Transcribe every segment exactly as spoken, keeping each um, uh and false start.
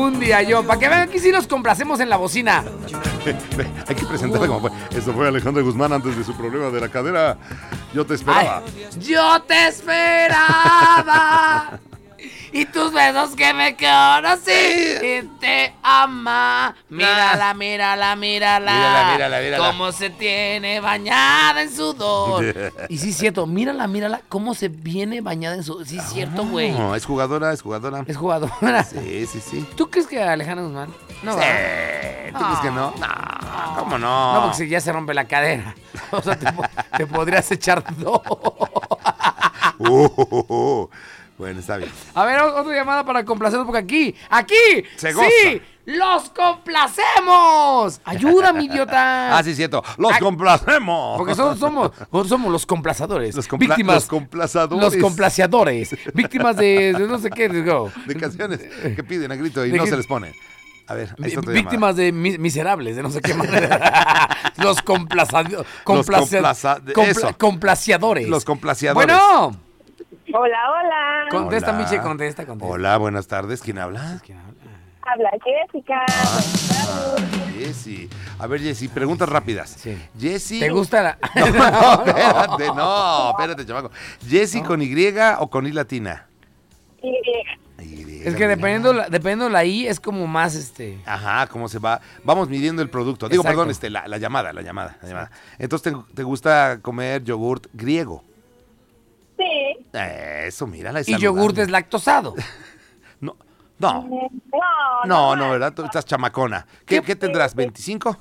Un día yo, para que vean aquí sí los complacemos en la bocina. Hay que presentarla como fue. Esto fue Alejandro Guzmán antes de su problema de la cadera. Yo te esperaba. Ay, yo te esperaba. Y tus besos que me conocí y te ama. Mírala, mírala, mírala. Mírala, mírala, mírala. Cómo se tiene bañada en sudor. Y sí es cierto, mírala, mírala, cómo se viene bañada en sudor. Sí es cierto, güey. No, es jugadora, es jugadora. Es jugadora. Sí, sí, sí. ¿Tú crees que Alejandro Guzmán? No, Sí. ¿verdad? ¿Tú crees que no? No, ¿cómo no? No, porque si ya se rompe la cadera. O sea, te, te podrías echar dos. Uh, uh, uh, uh. Bueno, está bien. A ver, otra llamada para complacernos, porque aquí, aquí, Se goza. sí, los complacemos. Ayúdame, idiota. Ah, sí, cierto. Los Ay, complacemos. Porque nosotros somos, nosotros somos los complazadores. Los, compla- víctimas, los complazadores. los complaciadores. Víctimas de, de no sé qué. Digo, De canciones que piden a grito y De no que- se les pone. A ver, ahí está otra víctimas de mi- miserables, de no sé qué manera. Los complazadores. complaza- de- eso. Complaciadores. Los complaciadores. Bueno. Hola, hola. Contesta, Hola. Miche, contesta, contesta. Hola, buenas tardes. ¿Quién habla? ¿Quién habla? Habla Jessica. Ah, Jessy. A ver, Jessy, preguntas rápidas. Sí. Jessy. ¿Te gusta la...? No, no, espérate, no, espérate, chamaco. ¿Jessy con Y o con I latina? Y Y, Es que dependiendo la, dependiendo la I es como más este. Ajá, ¿cómo se va? Vamos midiendo el producto. Digo, Exacto. perdón, este, la, la llamada, la llamada, la llamada. Entonces, ¿te, te gusta comer yogurt griego? sí. Eh, Eso, mírala. es Y saludable. yogur deslactosado. No, no, No, no, no, ¿verdad? Tú estás chamacona. ¿Qué, ¿Qué? ¿qué tendrás? ¿veinticinco?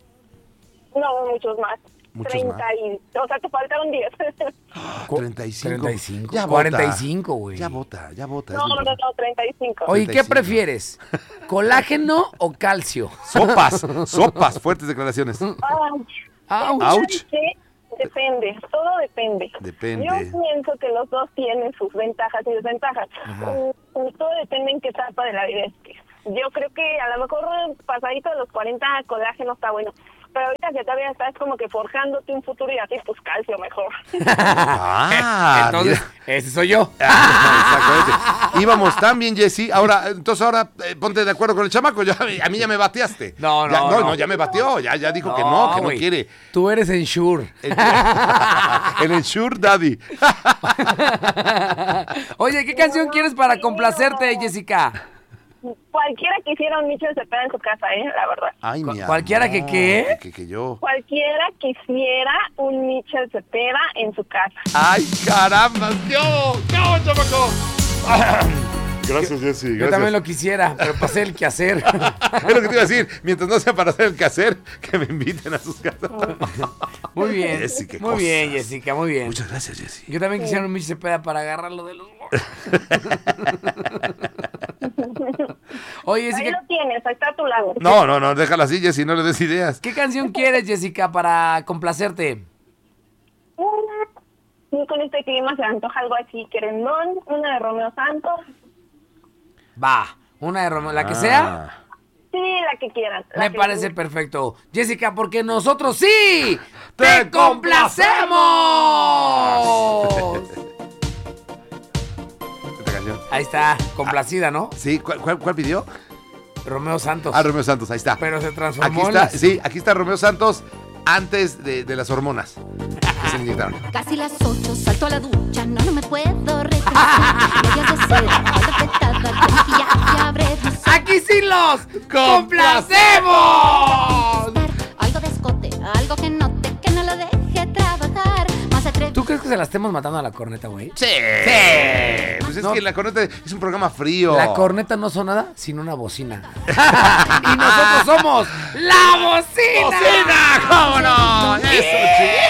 No, muchos más. Muchos treinta más. y, o sea, te faltaron diez. Cu- treinta y cinco. treinta y cinco. Ya cuarenta y vota. cinco, güey. Ya vota, ya vota. es No, lo no, importante. no, treinta y cinco. Oye, ¿qué treinta y cinco. prefieres? ¿Colágeno o calcio? Sopas, sopas, fuertes declaraciones. Ay, Au. Ouch. sí, depende, todo depende. Depende. Yo pienso que los dos tienen sus ventajas y desventajas. Ajá. Mm, Todo depende en qué etapa de la vida estés. Yo creo que a lo mejor pasadito de los cuarenta colágeno está bueno. Pero ahorita que todavía estás como que forjándote un futuro y así, pues calcio mejor. Ah, Entonces, mira. ese soy yo. Exactamente. Íbamos tan bien, Jessy. Ahora, entonces ahora eh, ponte de acuerdo con el chamaco. Ya, a mí ya me bateaste. No, no, Ya- no, no. ya me bateó. Ya, ya dijo que no, que no güey. quiere. Tú eres Ensure. En el Sure Daddy. Oye, ¿qué canción quieres para complacerte, Jessica? Cualquiera quisiera un Michel Cepeda en su casa, ¿eh? La verdad. Ay, mi Cu- ¿cualquiera amor, que qué? Que, que yo. Cualquiera quisiera un Michel Cepeda en su casa. Ay, caramba. ¡Yo! ¡Yo, chamaco! Gracias, Jessy. Yo Gracias. también lo quisiera, pero para hacer el quehacer. Es lo que te iba a decir. Mientras no sea para hacer el quehacer, que me inviten a sus casas. Muy bien. Jessy, qué Muy bien, cosas. Jessica, muy bien. Muchas gracias, Jessy. Yo también quisiera un Michel Cepeda para agarrarlo de los... Oye, Ahí Jessica, lo tienes, ahí está a tu lado. No, no, no, déjala así, Jessy, no le des ideas. ¿qué canción quieres, Jessica, para complacerte? Y con este clima se antoja algo así, querendón, una de Romeo Santos. Va, una de Romeo, la que sea. Ah. Sí, la que quieran. la Me que parece les guste. perfecto. Jessica, porque nosotros sí te ¡Te complacemos. Esta canción. Ahí está, complacida, ¿no? Sí, ¿cuál, cuál, cuál pidió? Romeo Santos. Ah, Romeo Santos, ahí está. Pero se Aquí transformó en está, las- sí, aquí está Romeo Santos antes de, de las hormonas que se le inyectaron. Casi las ocho, salto a la ducha, no, no me puedo retener. Medias de seda, falda apretada, maquillaje, abre mis ojos. ¡Aquí sí los complacemos! Algo de escote, algo que note, que no lo deje trabajar. Más atrevido. ¿Tú crees que se la estemos matando a la corneta, güey? Sí. Pues es No. que la corneta es un programa frío. La corneta no son nada, sino una bocina. Y nosotros somos la bocina. ¡Bocina! ¡Cómo no! ¡Eso, chico!